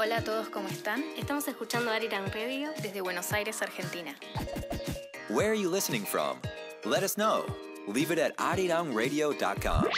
Hola a todos, ¿cómo están? Estamos escuchando Arirang Radio desde Buenos Aires, Argentina. Where are you listening from? Let us know. Leave it at arirangradio.com.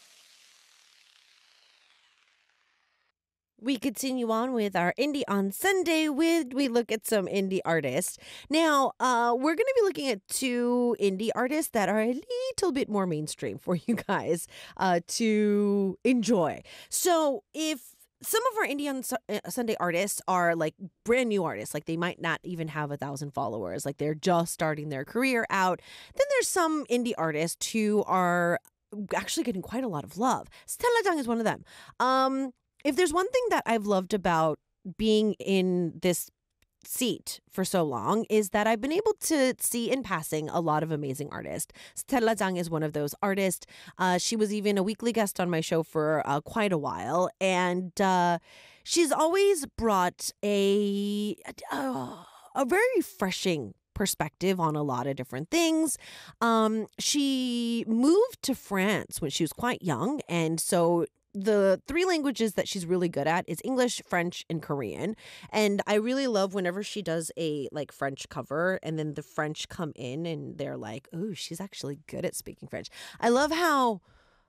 We continue on with our Indie on Sunday with we look at some indie artists. Now, we're going to be looking at two indie artists that are a little bit more mainstream for you guys to enjoy. So if some of our Indie on Sunday artists are like brand new artists, like they might not even have 1,000 followers, like they're just starting their career out. Then there's some indie artists who are actually getting quite a lot of love. Stella Jang is one of them. If there's one thing that I've loved about being in this seat for so long is that I've been able to see in passing a lot of amazing artists. Stella Jang is one of those artists. She was even a weekly guest on my show for quite a while. And she's always brought a very refreshing perspective on a lot of different things. She moved to France when she was quite young. And so the three languages that she's really good at is English, French, and Korean. And I really love whenever she does a like French cover and then the French come in and they're like, oh, she's actually good at speaking French. I love how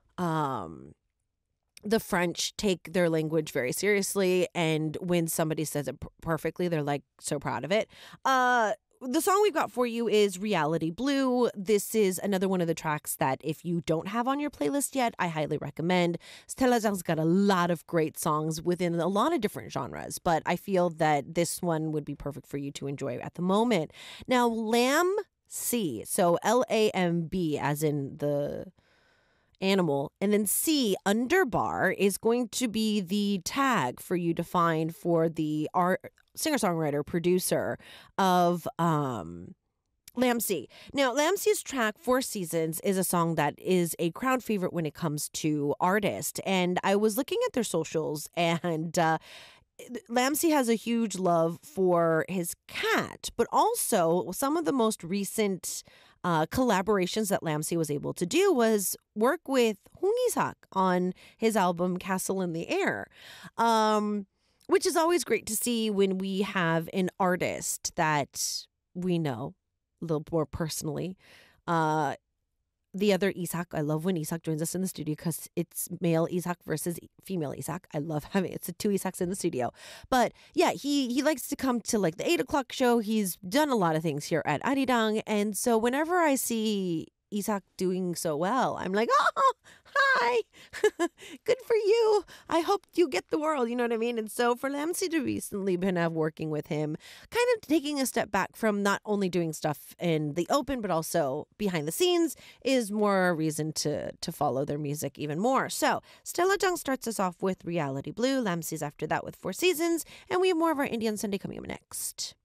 the French take their language very seriously. And when somebody says it perfectly, they're like so proud of it. The song we've got for you is Reality Blue. This is another one of the tracks that if you don't have on your playlist yet, I highly recommend. Stella Jang's got a lot of great songs within a lot of different genres, but I feel that this one would be perfect for you to enjoy at the moment. Now, Lamb C, so Lamb as in the animal, and then C underbar is going to be the tag for you to find for the singer-songwriter producer of Lamb C. Now, Lamb C's track 4 Seasons is a song that is a crowd favorite when it comes to artists, and I was looking at their socials, and Lamb C has a huge love for his cat, but also some of the most recent collaborations that Lamb C was able to do was work with Hong Isak on his album Castle in the Air, which is always great to see when we have an artist that we know a little more personally. The other Isak, I love when Isak joins us in the studio because it's male Isak versus female Isak. I love having it's the two Isaks in the studio. But yeah, he likes to come to like the 8 o'clock show. He's done a lot of things here at Arirang. And so whenever I see Isak doing so well, I'm like, oh, hi, good for you. I hope you get the world, you know what I mean? And so for Lamb C to recently been working with him, kind of taking a step back from not only doing stuff in the open, but also behind the scenes is more reason to follow their music even more. So Stella Jang starts us off with Reality Blue. Lamb C's after that with 4 Seasons. And we have more of our Indie on Sunday coming up next.